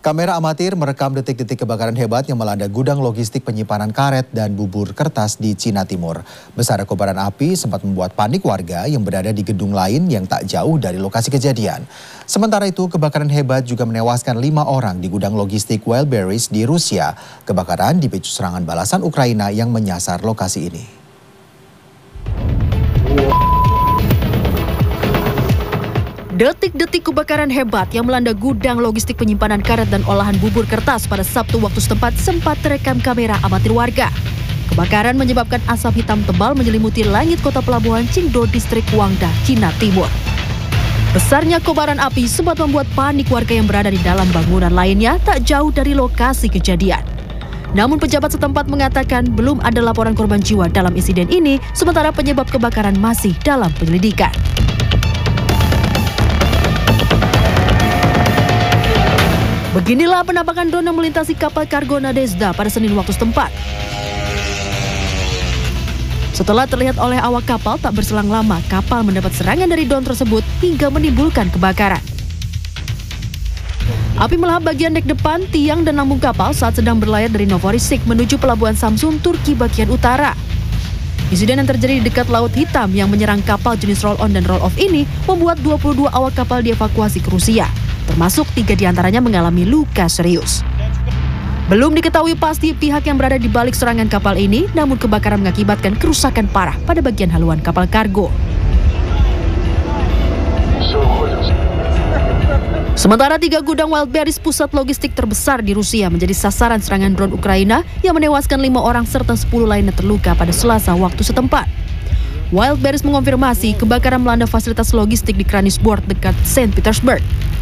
Kamera amatir merekam detik-detik kebakaran hebat yang melanda gudang logistik penyimpanan karet dan bubur kertas di Cina Timur. Besar kobaran api sempat membuat panik warga yang berada di gedung lain yang tak jauh dari lokasi kejadian. Sementara itu, kebakaran hebat juga menewaskan 5 orang di gudang logistik Wildberries di Rusia. Kebakaran dipicu serangan balasan Ukraina yang menyasar lokasi ini. Detik-detik kebakaran hebat yang melanda gudang logistik penyimpanan karet dan olahan bubur kertas pada Sabtu waktu setempat sempat terekam kamera amatir warga. Kebakaran menyebabkan asap hitam tebal menyelimuti langit kota pelabuhan Qingdao, distrik Guangda, Cina Timur. Besarnya kobaran api sempat membuat panik warga yang berada di dalam bangunan lainnya tak jauh dari lokasi kejadian. Namun pejabat setempat mengatakan belum ada laporan korban jiwa dalam insiden ini, sementara penyebab kebakaran masih dalam penyelidikan. Beginilah penampakan drone yang melintasi kapal kargo Nadezhda pada Senin waktu setempat. Setelah terlihat oleh awak kapal, tak berselang lama kapal mendapat serangan dari drone tersebut hingga menimbulkan kebakaran. Api melahap bagian dek depan, tiang dan lambung kapal saat sedang berlayar dari Novorossiysk menuju pelabuhan Samsun, Turki bagian utara. Insiden yang terjadi di dekat Laut Hitam yang menyerang kapal jenis roll-on dan roll-off ini membuat 22 awak kapal dievakuasi ke Rusia. Termasuk 3 diantaranya mengalami luka serius. Belum diketahui pasti pihak yang berada di balik serangan kapal ini, namun kebakaran mengakibatkan kerusakan parah pada bagian haluan kapal kargo. Sementara 3 gudang Wildberries, pusat logistik terbesar di Rusia, menjadi sasaran serangan drone Ukraina yang menewaskan 5 orang serta 10 lainnya terluka pada Selasa waktu setempat. Wildberries mengonfirmasi kebakaran melanda fasilitas logistik di Krasnodar dekat Saint Petersburg.